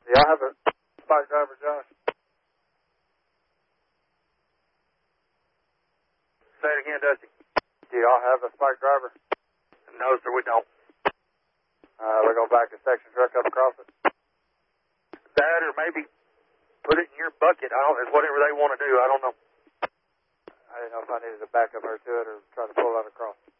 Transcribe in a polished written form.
Do y'all have a spike driver, Josh? Say it again, Dusty. Do y'all have a spike driver? No, sir, we don't. We're going to back a section truck up across it. That or maybe put it in your bucket. It's whatever they want to do. I don't know. I didn't know if I needed to back up her to it or try to pull that across.